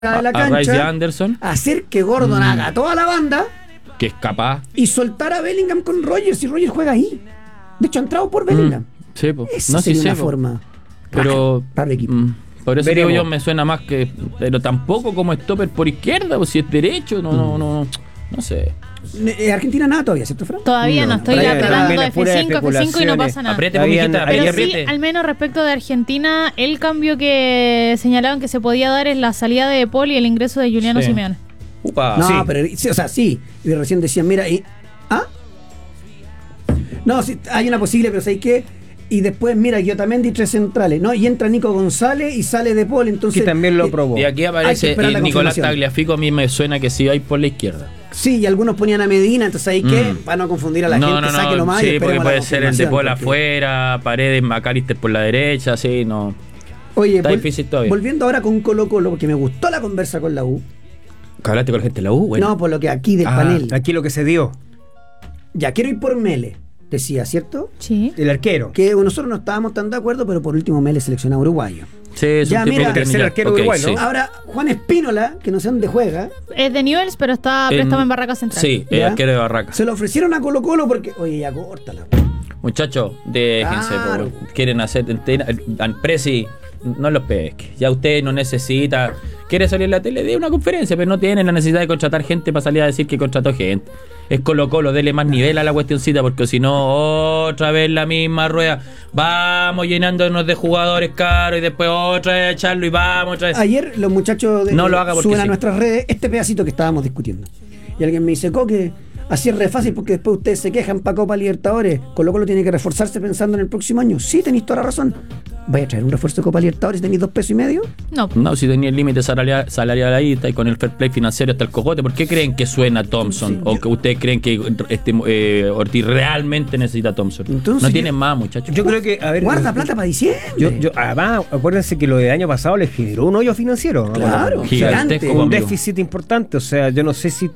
de la a Rice cancha, Anderson, hacer que Gordon haga toda la banda que es capaz. y soltar a Bellingham con Rogers, y Rogers juega ahí. De hecho, ha entrado por Bellingham. Sí, po. Esa No, sí sería sé, una po. forma Pero para el equipo. por eso Veremos. digo yo, me suena más que, pero tampoco como stopper por izquierda, o si es derecho, no sé. Argentina nada todavía, ¿cierto, Fran? Todavía no estoy todavía tratando también de es pura F5 y no especulaciones. pasa nada. Apriete, Todavía mijita, anda- Pero apriete. sí, al menos respecto de Argentina, el cambio que señalaban que se podía dar es la salida de Paul y el ingreso de Juliano Sí. Simeone. Upa. No, sí. pero sí, o sea, sí. Y recién decían, mira, ¿ah? No, sí, hay una posible, pero ¿sabes qué? Y después, mira, Otamendi 3 centrales, ¿no? Y entra Nico González y sale de Paul, entonces... Que también lo probó. Y aquí Hay que aparece esperar la Nicolás confirmación. Tagliafico, a mí me suena que sí va a ir por la izquierda. Sí, y algunos ponían a Medina, entonces ¿hay qué? Para no confundir a la gente, sáquelo más y sí, porque esperemos la puede ser el de confirmación, Paul porque- afuera, Paredes, McAllister por la derecha, sí, no. Oye, Está difícil todavía. volviendo ahora con Colo Colo, porque me gustó la conversa con la U. ¿Hablaste con la gente de la U? Bueno. No, por lo que aquí del Ah, panel. Aquí lo que se dio, Ya, quiero ir por Mele, decía, ¿cierto? Sí. el arquero. Que nosotros no estábamos tan de acuerdo, pero por último Mele seleccionado uruguayo. Sí, es Ya, un tipo mira, que tercer termina. arquero Ok, uruguayo, sí. ¿no? Ahora, Juan Espínola, que no sé dónde juega, Es de Newell's, pero está préstamo en Barraca Central. Sí, el ¿ya? arquero de Barraca. se lo ofrecieron a Colo Colo porque, oye, ya córtala. Muchachos, déjense, Claro. po, quieren hacer Presi, no los pesque. Ya usted no necesita, quiere salir en la tele, de una conferencia, pero no tiene la necesidad de contratar gente para salir a decir que contrató gente. Es Colo Colo, dele más nivel a la cuestioncita, porque si no, otra vez la misma rueda. Vamos llenándonos de jugadores caros y después otra vez echarlo y vamos otra vez. Ayer los muchachos No lo haga porque suben a sí. nuestras redes este pedacito que estábamos discutiendo. Y alguien me dice, Coque, así es re fácil porque después ustedes se quejan para Copa Libertadores. Colo Colo tiene que reforzarse pensando en el próximo año. Sí, tenéis toda la razón. ¿Vaya a traer un refuerzo de Copa Libertadores y tenéis $2.50 pesos? No. No, si tenía el límite salarial ahí está, y con el fair play financiero hasta el cogote, ¿por qué creen que suena Thompson? Sí, ¿O que ustedes creen que Ortiz realmente necesita a Thompson? Entonces, No tienen más, muchachos. Yo creo que, a ver, Guarda plata para diciembre. además, acuérdense que lo del año pasado les generó un hoyo financiero, ¿no? Claro, O sea, gigantesco, un amigo. déficit importante. O sea, yo no sé si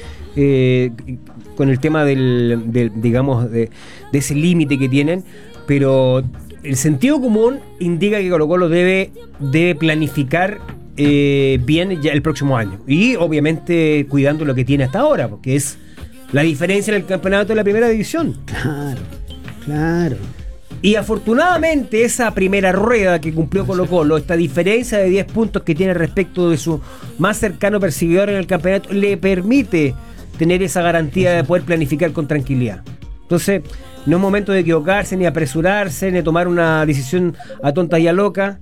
con el tema digamos, de ese límite que tienen, pero el sentido común indica que Colo Colo debe planificar bien ya el próximo año. Y obviamente cuidando lo que tiene hasta ahora, porque es la diferencia en el campeonato de la primera división. Claro, claro. Y afortunadamente esa primera rueda que cumplió Colo Colo, esta diferencia de 10 puntos que tiene respecto de su más cercano perseguidor en el campeonato, le permite tener esa garantía de poder planificar con tranquilidad. Entonces, no es momento de equivocarse, ni apresurarse, ni tomar una decisión a tonta y a loca,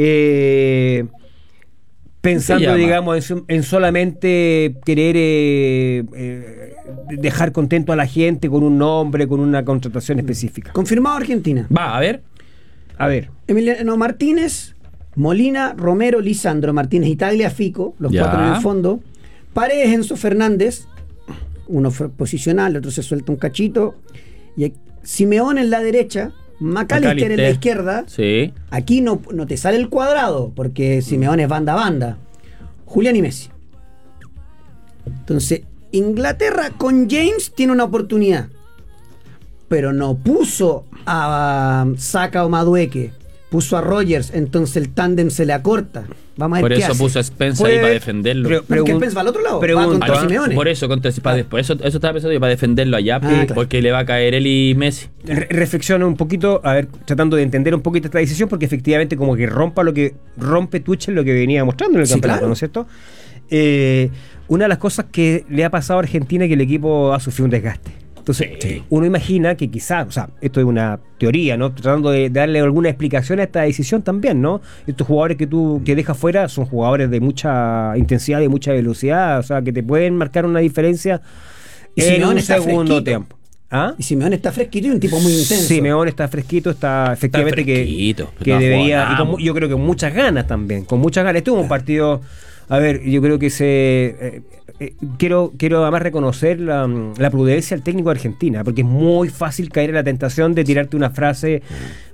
pensando, llama? digamos, en solamente querer dejar contento a la gente con un nombre, con una contratación específica. Confirmado Argentina. Va, a ver. A ver, Emiliano Martínez, Molina, Romero, Lisandro Martínez y Tagliafico, los Ya. 4 en el fondo. Paredes, Enzo Fernández, uno posicional, el otro se suelta un cachito. Y Simeone en la derecha, McAllister en la izquierda. Sí. Aquí no te sale el cuadrado, porque Simeone es banda a banda. Julián y Messi. Entonces, Inglaterra con James tiene una oportunidad. Pero no puso a Saka o Madueque. Puso a Rogers, entonces el tándem se le acorta. Vamos a ver Por qué eso hace. puso a Spence ahí Puede- para defenderlo. pero- Porque Spence va al otro lado, va pregunto, contra ¿ah? Simeone. Por eso, por eso estaba pensando yo, para defenderlo allá, claro. porque le va a caer él y Messi. reflexiona un poquito, a ver, tratando de entender un poquito esta decisión, porque efectivamente como que rompe Tuchel lo que venía mostrando en el Sí, campeonato, claro. ¿no es cierto? Una de las cosas que le ha pasado a Argentina es que el equipo ha sufrido un desgaste. Entonces, Sí. uno imagina que quizás, o sea, esto es una teoría, ¿no? Tratando de darle alguna explicación a esta decisión también, ¿no? Estos jugadores que dejas fuera son jugadores de mucha intensidad, de mucha velocidad, o sea, que te pueden marcar una diferencia Y en Simeone un está segundo fresquito. tiempo. ¿Ah? Y Simeone está fresquito y un tipo muy intenso. Simeone está fresquito, está efectivamente fresquito, que no debería, juega y nada. yo creo que con muchas ganas también, con muchas ganas. Este es un partido, a ver, yo creo que quiero además reconocer la prudencia del técnico de Argentina, porque es muy fácil caer en la tentación de tirarte una frase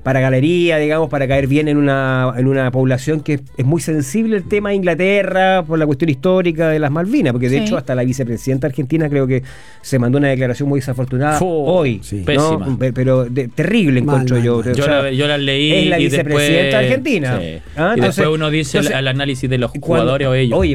para galería, digamos, para caer bien en una población que es muy sensible el tema de Inglaterra por la cuestión histórica de las Malvinas, porque de Sí. hecho hasta la vicepresidenta argentina creo que se mandó una declaración muy desafortunada hoy, sí. ¿no? Pésima. Pero terrible encuentro Mal, yo. mal. O sea, Yo las leí. es la y vicepresidenta después, argentina. sí. Ah, Y entonces- después uno dice entonces, al análisis de los cuando- jugadores o ellos. Oye,